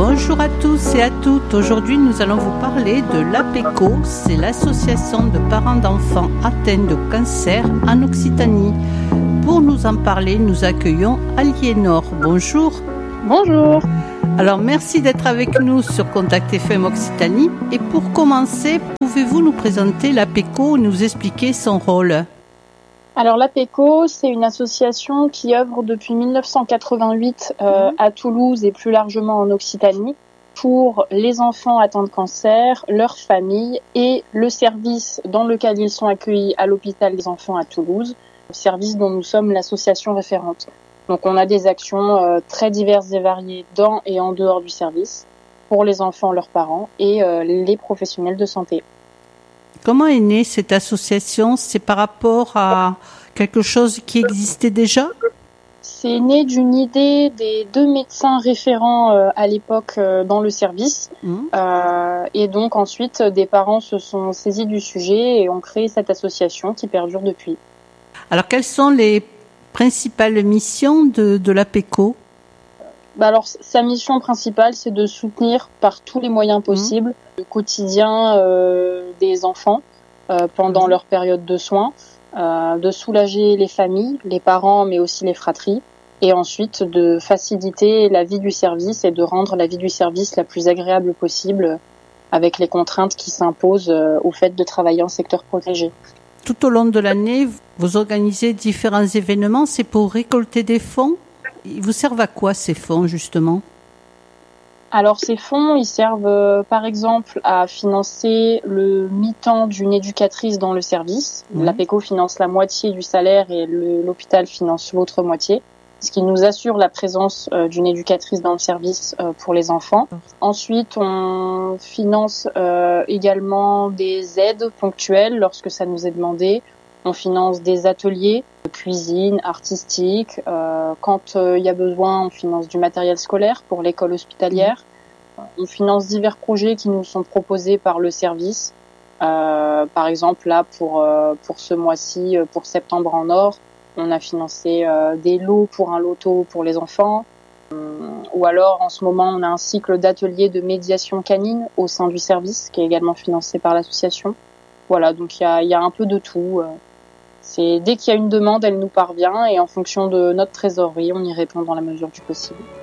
Bonjour à tous et à toutes. Aujourd'hui, nous allons vous parler de l'APECO. C'est l'association de parents d'enfants atteints de cancer en Occitanie. Pour nous en parler, nous accueillons Aliénor. Bonjour. Bonjour. Alors, merci d'être avec nous sur Contact FM Occitanie. Et pour commencer, pouvez-vous nous présenter l'APECO et nous expliquer son rôle ? Alors l'APECO, c'est une association qui œuvre depuis 1988 à Toulouse et plus largement en Occitanie pour les enfants atteints de cancer, leurs familles et le service dans lequel ils sont accueillis à l'hôpital des enfants à Toulouse, service dont nous sommes l'association référente. Donc on a des actions très diverses et variées dans et en dehors du service pour les enfants, leurs parents et les professionnels de santé. Comment est née cette association ? C'est par rapport à quelque chose qui existait déjà ? C'est né d'une idée des deux médecins référents à l'époque dans le service. Et donc ensuite, des parents se sont saisis du sujet et ont créé cette association qui perdure depuis. Alors, quelles sont les principales missions de l'APECO ? Alors, sa mission principale, c'est de soutenir par tous les moyens possibles le quotidien des enfants pendant leur période de soins, de soulager les familles, les parents, mais aussi les fratries, et ensuite de faciliter la vie du service et de rendre la vie du service la plus agréable possible avec les contraintes qui s'imposent au fait de travailler en secteur protégé. Tout au long de l'année, vous organisez différents événements, c'est pour récolter des fonds ? Ils vous servent à quoi ces fonds justement ? Alors ces fonds, ils servent par exemple à financer le mi-temps d'une éducatrice dans le service. L'APECO finance la moitié du salaire et l'hôpital finance l'autre moitié, ce qui nous assure la présence d'une éducatrice dans le service pour les enfants. Ensuite, on finance également des aides ponctuelles lorsque ça nous est demandé. On finance des ateliers de cuisine, artistique. Quand il y a besoin, on finance du matériel scolaire pour l'école hospitalière. On finance divers projets qui nous sont proposés par le service. Par exemple, là, pour ce mois-ci, pour Septembre en Or, on a financé des lots pour un loto pour les enfants. Ou alors, en ce moment, on a un cycle d'ateliers de médiation canine au sein du service, qui est également financé par l'association. Voilà, donc il y a un peu de tout. C'est dès qu'il y a une demande, elle nous parvient et en fonction de notre trésorerie, on y répond dans la mesure du possible.